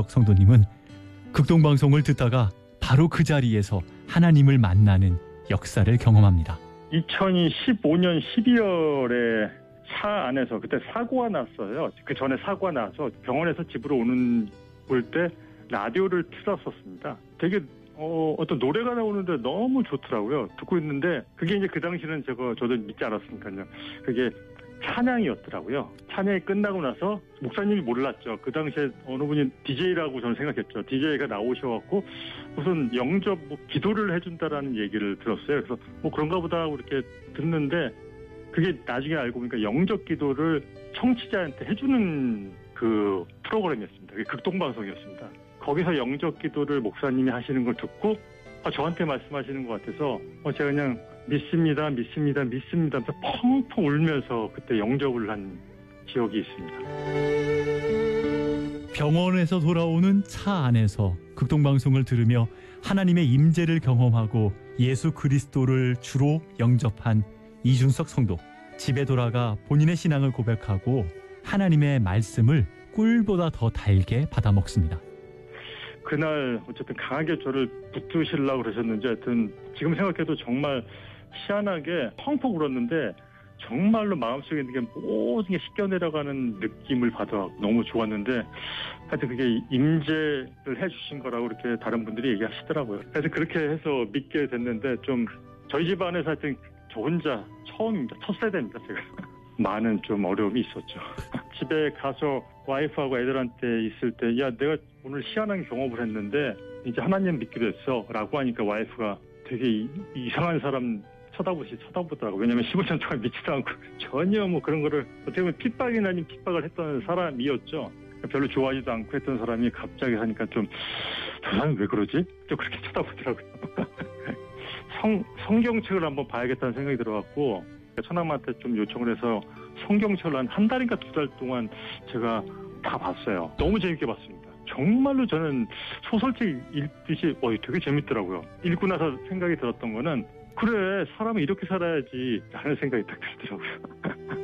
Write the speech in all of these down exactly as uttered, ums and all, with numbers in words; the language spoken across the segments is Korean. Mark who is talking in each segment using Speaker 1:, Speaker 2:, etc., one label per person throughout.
Speaker 1: 이준석 성도님은 극동방송을 듣다가 바로 그 자리에서 하나님을 만나는 역사를 경험합니다.
Speaker 2: 이천십오 년 십이월에 차 안에서 그때 사고가 났어요. 그 전에 사고가 나서 병원에서 집으로 오는 올 때 라디오를 틀었었습니다. 되게 어, 어떤 노래가 나오는데 너무 좋더라고요. 듣고 있는데 그게 이제 그 당시는 제가 저도 믿지 않았으니까요. 그게 찬양이었더라고요. 찬양이 끝나고 나서 목사님이 몰랐죠. 그 당시에 어느 분이 디제이라고 저는 생각했죠. 디제이가 나오셔갖고 무슨 영접 뭐 기도를 해준다라는 얘기를 들었어요. 그래서 뭐 그런가 보다 하고 이렇게 듣는데 그게 나중에 알고 보니까 영접 기도를 청취자한테 해주는 그 프로그램이었습니다. 그게 극동방송이었습니다. 거기서 영접 기도를 목사님이 하시는 걸 듣고 아, 저한테 말씀하시는 것 같아서 어, 제가 그냥 믿습니다, 믿습니다, 믿습니다 하면서 펑펑 울면서 그때 영접을 한 기억이 있습니다.
Speaker 1: 병원에서 돌아오는 차 안에서 극동방송을 들으며 하나님의 임재를 경험하고 예수 그리스도를 주로 영접한 이준석 성도. 집에 돌아가 본인의 신앙을 고백하고 하나님의 말씀을 꿀보다 더 달게 받아먹습니다.
Speaker 2: 그날 어쨌든 강하게 저를 붙드시려고 그러셨는지 하여튼 지금 생각해도 정말 희한하게 펑펑 울었는데 정말로 마음속에 있는 게 모든 게 씻겨 내려가는 느낌을 받아 너무 좋았는데 하여튼 그게 임재를 해주신 거라고 이렇게 다른 분들이 얘기하시더라고요. 그래서 그렇게 해서 믿게 됐는데 좀 저희 집안에서 하여튼 저 혼자 처음입니다. 첫 세대입니다. 제가. 많은 좀 어려움이 있었죠. 집에 가서 와이프하고 애들한테 있을 때 야 내가 오늘 희한한 경험을 했는데 이제 하나님 믿기로 했어 라고 하니까 와이프가 되게 이, 이상한 사람 쳐다보시 쳐다보더라고. 왜냐면 십오 년 동안 믿지도 않고 전혀 뭐 그런 거를 어떻게 보면 핍박이나 아닌 핍박을 했던 사람이었죠. 별로 좋아하지도 않고 했던 사람이 갑자기 하니까 좀 저 사람이 왜 그러지? 또 그렇게 쳐다보더라고요. 성, 성경책을 한번 봐야겠다는 생각이 들어갖고 처남한테 좀 요청을 해서 성경책을 한 한 달인가 두 달 동안 제가 다 봤어요. 너무 재밌게 봤습니다. 정말로 저는 소설책 읽듯이 어, 되게 재밌더라고요. 읽고 나서 생각이 들었던 거는 그래 사람은 이렇게 살아야지 라는 생각이 딱 들더라고요.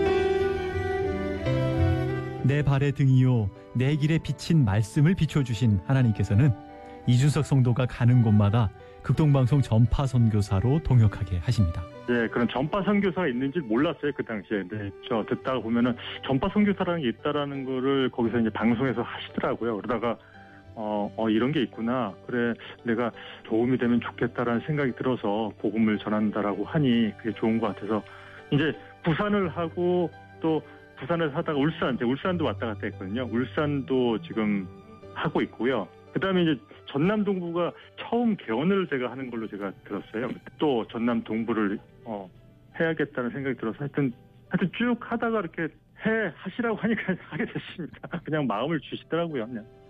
Speaker 1: 내 발의 등이요 내 길에 비친 말씀을 비춰주신 하나님께서는 이준석 성도가 가는 곳마다 극동방송 전파 선교사로 동역하게 하십니다.
Speaker 2: 네, 그런 전파 선교사가 있는지 몰랐어요 그 당시에. 근데 저 듣다가 보면은 전파 선교사라는 게 있다라는 거를 거기서 이제 방송에서 하시더라고요. 그러다가 어, 어 이런 게 있구나. 그래 내가 도움이 되면 좋겠다라는 생각이 들어서 복음을 전한다라고 하니 그게 좋은 것 같아서 이제 부산을 하고 또 부산에서 하다가 울산, 제가 울산도 왔다 갔다 했거든요. 울산도 지금 하고 있고요. 그다음에 이제 전남 동부가 처음 개원을 제가 하는 걸로 제가 들었어요. 또 전남 동부를 어, 해야겠다는 생각이 들어서 하여튼 하여튼 쭉 하다가 이렇게 해 하시라고 하니까 하게 됐습니다. 그냥 마음을 주시더라고요. 그냥.